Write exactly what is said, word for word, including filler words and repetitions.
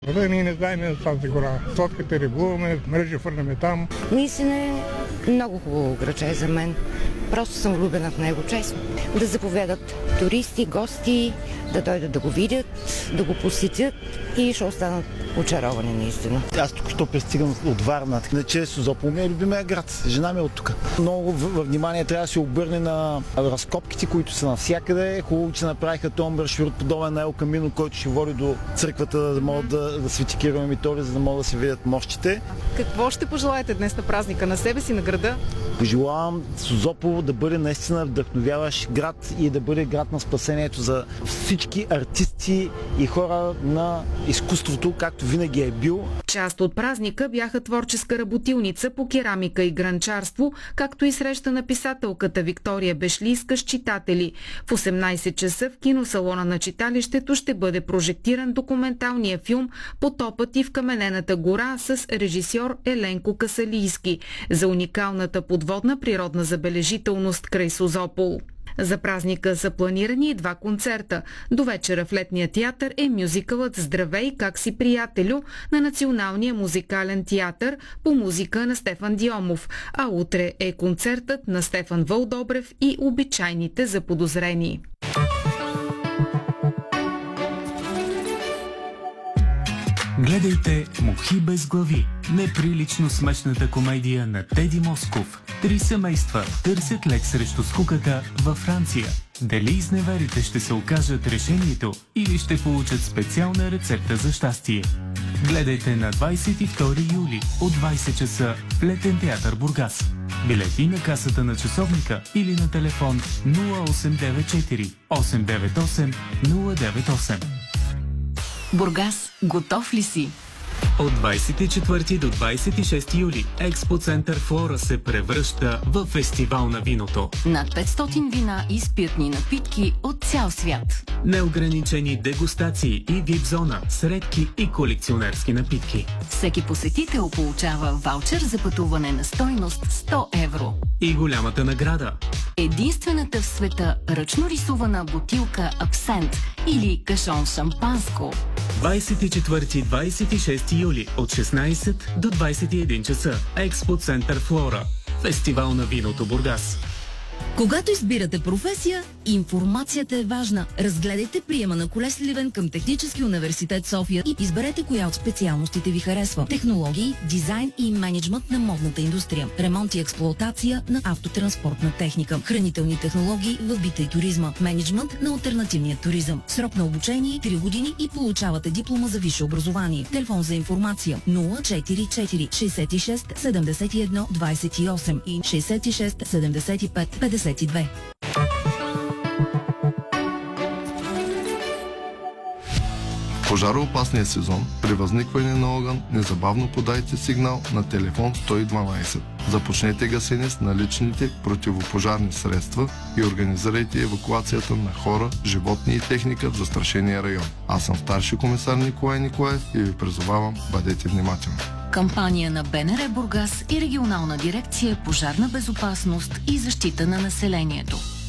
Да, ние не знаем за тази гора. Сотката рибуваме, мрежи фърнаме там. Наистина е много хубаво градче за мен. Просто съм влюбена в него, честно. Да заповядат туристи, гости, да дойдат да го видят, да го посетят и ще останат очаровани наистина. Аз тук що пристигам от Варна, иначе Созопол ми е любимия град. Жена ми е от тук. Много внимание трябва да се обърне на разкопките, които са навсякъде. Хубаво, че направиха този маршрут подобен на Ел Камино, който ще води до църквата, да могат да, да свети Кирил и Методий, за да могат да се видят мощите. Какво ще пожелаете днес на празника, на себе си, на града? Пожелавам Созопол да бъде наистина вдъхновяващ град и да бъде град на спасението за всички артисти и хора на изкуството, както винаги е бил. Част от празника бяха творческа работилница по керамика и гранчарство, както и среща на писателката Виктория Бешлийска с читатели. В осемнайсет часа в киносалона на читалището ще бъде прожектиран документалния филм "Потопът и в каменената гора" с режисьор Еленко Касалийски за уникалната подводна природна забележителност край Созопол. За празника са планирани и два концерта. До вечера в Летния театър е мюзикълът "Здравей, как си, приятелю" на Националния музикален театър по музика на Стефан Дионов, а утре е концертът на Стефан Вълдобрев и "Обичайните заподозрени". Гледайте "Мухи без глави", неприлично смешната комедия на Теди Москов. Три семейства търсят лек срещу скуката във Франция. Дали изневерите ще се окажат решението или ще получат специална рецепта за щастие? Гледайте на двайсет и втори юли от двайсет часа в Летен театър Бургас. Билети на касата на часовника или на телефон нула осем девет четири осем девет осем нула девет осем. Бургас, готов ли си? От двайсет и четвърти до двайсет и шести юли Експо Център Флора се превръща в фестивал на виното. Над петстотин вина и спиртни напитки от цял свят. Неограничени дегустации и вип зона с редки и колекционерски напитки. Всеки посетител получава ваучер за пътуване на стойност сто евро. И голямата награда. Единствената в света ръчно рисувана бутилка абсент или кашон шампанско. двайсет и четвърти до двайсет и шести юли от шестнайсет до двайсет и един часа. Експо Център Флора. Фестивал на виното Бургас. Когато избирате професия, информацията е важна. Разгледайте приема на колеж Сливен към Технически университет София и изберете коя от специалностите ви харесва. Технологии, дизайн и мениджмънт на модната индустрия, ремонт и експлоатация на автотранспортна техника, хранителни технологии в бита и туризма, мениджмънт на алтернативния туризъм. Срок на обучение три години и получавате диплома за висше образование. Телефон за информация нула четири четири шейсет и шест седемдесет и едно двайсет и осем и шейсет и шест седемдесет и пет петдесет и две. Пожароопасния сезон, при възникване на огън, незабавно подайте сигнал на телефон сто и дванайсет. Започнете гасене с наличните противопожарни средства и организирайте евакуацията на хора, животни и техника в застрашения район. Аз съм старши комисар Николай Николаев и ви призовавам, бъдете внимателни. Кампания на БНР Бургас и Регионална дирекция "Пожарна безопасност и защита на населението".